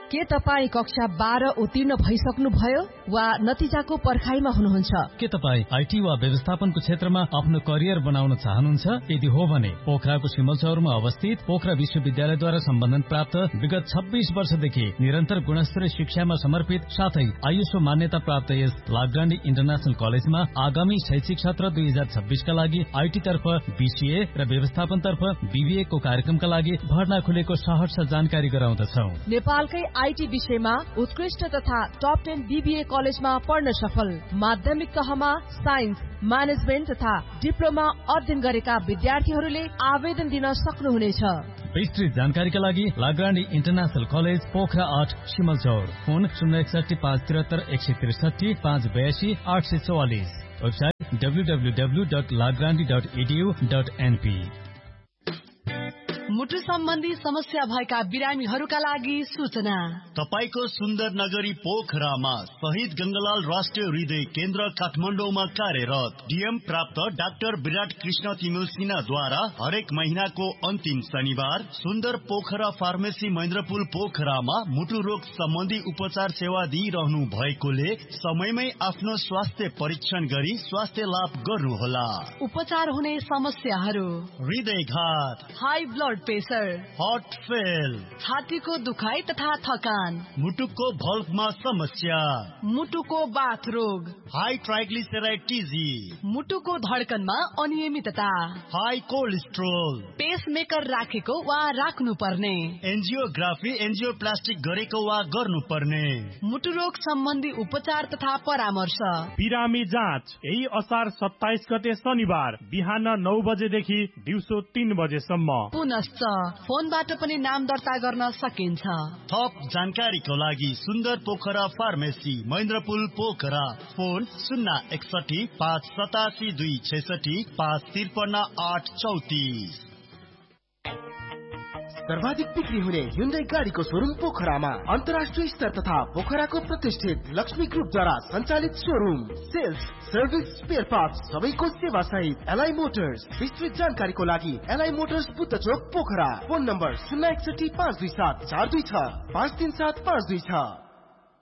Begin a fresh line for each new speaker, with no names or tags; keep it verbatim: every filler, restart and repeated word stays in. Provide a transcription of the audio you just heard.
के तपाईँ कक्षा बाह्र उत्तीर्ण भइसक्नु भयो वा नतिजाको पर्खाइमा हुनुहुन्छ?
के तपाईँ आईटी वा व्यवस्थापनको क्षेत्रमा आफ्नो करियर बनाउन चाहनुहुन्छ? यदि हो भने पोखराको सिमलचौरमा अवस्थित पोखरा विश्वविद्यालयद्वारा सम्बन्धन प्राप्त विगत छब्बीस वर्षदेखि निरन्तर गुणस्तरीय शिक्षामा समर्पित साथै आईएसओ मान्यता प्राप्त यस लाग्रान्डी इन्टरनेशनल कलेजमा आगामी शैक्षिक सत्र दुई हजार छब्बीसका लागि आईटी तर्फ बीसीए र व्यवस्थापन तर्फ बीबीए को कार्यक्रमका लागि भर्ना खुलेको सहर्ष जानकारी गराउँदछौ।
नेपालकै आईटी विषयमा उत्कृष्ट तथा टप टेन बीबीए कलेजमा पढ्न सफल, माध्यमिक तहमा साइन्स, म्यानेजमेन्ट तथा डिप्लोमा अध्ययन गरेका विद्यार्थीहरूले आवेदन दिन सक्नुहुनेछ।
विस्तृत जानकारीका लागि लाग्रान्डी इन्टरनेशनल कलेज पोखरा आठ सिमलचौर, फोन शून्य एकसठी पाँच त्रिहत्तर एक सय त्रिसठी पाँच बयासी आठ सय चौवालिस, website W W W dot लाग्रान्डी dot edu dot NP.
मुटु सम्बन्धी समस्या भएका बिरामीहरूका लागि सूचना।
तपाईको सुन्दर नगरी पोखरामा शहीद गंगालाल राष्ट्रिय हृदय केन्द्र काठमाडौँमा कार्यरत डीएम प्राप्त डाक्टर विराट कृष्ण तिमिल सिन्हाद्वारा हरेक महीनाको अन्तिम शनिबार सुन्दर पोखरा फार्मेसी महेन्द्रपुल पोखरामा मुटु रोग सम्बन्धी उपचार सेवा दिइरहनु भएकोले समयमै आफ्नो स्वास्थ्य परीक्षण गरी स्वास्थ्य लाभ गर्नुहोला।
उपचार हुने समस्याहरू:
हृदयघात,
high blood pressure,
heart fail,
छातीको दुखाइ तथा थकान,
मुटुको भल्भमा समस्या,
मुटुको बाथ रोग,
हाई ट्राइग्लिसराइड टिजी,
मुटुको धड्कनमा अनियमितता,
हाई कोलेस्ट्रोल,
पेसमेकर राखेको वा राख्नु पर्ने,
एन्जियोग्राफी एन्जियोप्लास्टिक गरेको वा गर्नुपर्ने,
मुटु रोग सम्बन्धी उपचार तथा परामर्श।
बिरामी जाँच यही असार सत्ताइस गते शनिबार बिहान नौ बजेदेखि दिउँसो तीन बजेसम्म।
पुनश्च फोनबाट पनि नाम दर्ता गर्न सकिन्छ।
थप जानकारीको लागि सुन्दर पोखरा फार्मेसी महेन्द्रपुल पोखरा, फोन शून्य एकसठी पाँच सतासी दुई छैसठी पाँच त्रिपन्न आठ चौतिस।
सर्वाधिक बिक्री हुने ह्युन्डाई गाडीको शोरूम पोखरामा अन्तर्राष्ट्रिय स्तर तथा पोखराको प्रतिष्ठित लक्ष्मी ग्रुपद्वारा सञ्चालित showroom, sales, service, spare parts सबैको सेवा सहित एलआई मोटर्स। विस्तृत जानकारीको लागि एलआई मोटर्स बुद्ध चोक पोखरा, फोन नम्बर शून्य एकसठी पाँच दुई सात चार दुई छ पाँच तीन सात पाँच दुई छ।